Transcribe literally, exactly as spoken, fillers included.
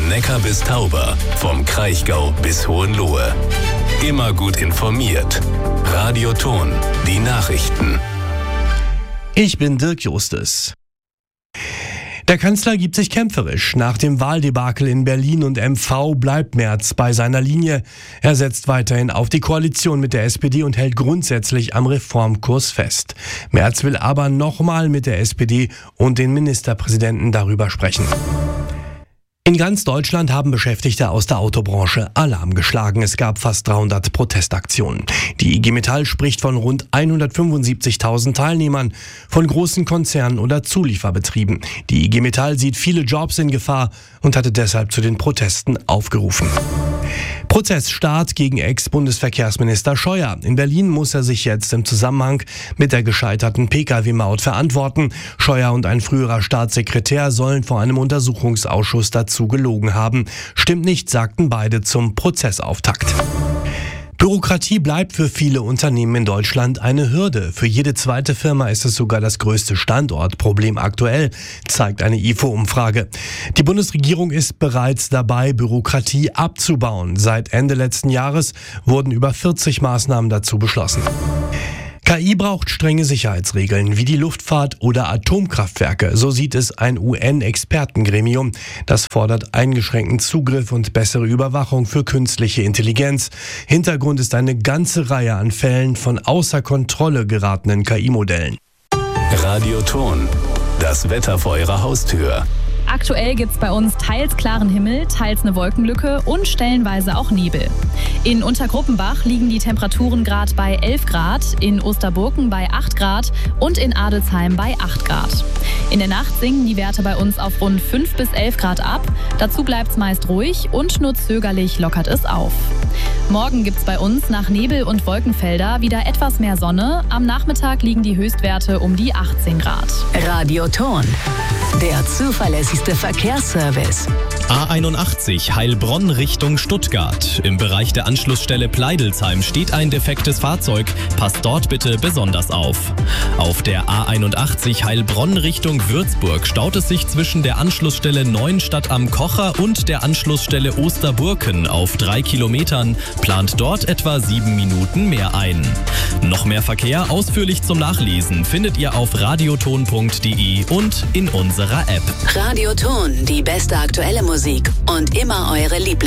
Neckar bis Tauber, vom Kraichgau bis Hohenlohe. Immer gut informiert. Radio Thon, die Nachrichten. Ich bin Dirk Justus. Der Kanzler gibt sich kämpferisch. Nach dem Wahldebakel in Berlin und M V bleibt Merz bei seiner Linie. Er setzt weiterhin auf die Koalition mit der S P D und hält grundsätzlich am Reformkurs fest. Merz will aber nochmal mit der S P D und den Ministerpräsidenten darüber sprechen. In ganz Deutschland haben Beschäftigte aus der Autobranche Alarm geschlagen. Es gab fast dreihundert Protestaktionen. Die I G Metall spricht von rund hundertfünfundsiebzigtausend Teilnehmern von großen Konzernen oder Zulieferbetrieben. Die I G Metall sieht viele Jobs in Gefahr und hatte deshalb zu den Protesten aufgerufen. Prozessstart gegen Ex-Bundesverkehrsminister Scheuer. In Berlin muss er sich jetzt im Zusammenhang mit der gescheiterten P K W-Maut verantworten. Scheuer und ein früherer Staatssekretär sollen vor einem Untersuchungsausschuss dazu gelogen haben. Stimmt nicht, sagten beide zum Prozessauftakt. Bürokratie bleibt für viele Unternehmen in Deutschland eine Hürde. Für jede zweite Firma ist es sogar das größte Standortproblem aktuell, zeigt eine I F O-Umfrage. Die Bundesregierung ist bereits dabei, Bürokratie abzubauen. Seit Ende letzten Jahres wurden über vierzig Maßnahmen dazu beschlossen. K I braucht strenge Sicherheitsregeln wie die Luftfahrt oder Atomkraftwerke. So sieht es ein U N-Expertengremium. Das fordert eingeschränkten Zugriff und bessere Überwachung für künstliche Intelligenz. Hintergrund ist eine ganze Reihe an Fällen von außer Kontrolle geratenen K I-Modellen. Radio Thon, das Wetter vor Ihrer Haustür. Aktuell gibt's bei uns teils klaren Himmel, teils eine Wolkenlücke und stellenweise auch Nebel. In Untergruppenbach liegen die Temperaturen gerade bei elf Grad, in Osterburken bei acht Grad und in Adelsheim bei acht Grad. In der Nacht sinken die Werte bei uns auf rund fünf bis elf Grad ab. Dazu bleibt's meist ruhig und nur zögerlich lockert es auf. Morgen gibt's bei uns nach Nebel und Wolkenfelder wieder etwas mehr Sonne. Am Nachmittag liegen die Höchstwerte um die achtzehn Grad. Radio Thon, der zuverlässigste Verkehrsservice. A einundachtzig Heilbronn Richtung Stuttgart. Im Bereich der Anschlussstelle Pleidelsheim steht ein defektes Fahrzeug. Passt dort bitte besonders auf. Auf der A einundachtzig Heilbronn Richtung Würzburg staut es sich zwischen der Anschlussstelle Neuenstadt am Kocher und der Anschlussstelle Osterburken auf drei Kilometern. Plant dort etwa sieben Minuten mehr ein. Noch mehr Verkehr ausführlich zum Nachlesen findet ihr auf radioton punkt de und in unserer App. Radio Thon, die beste aktuelle Musik und immer eure Lieblings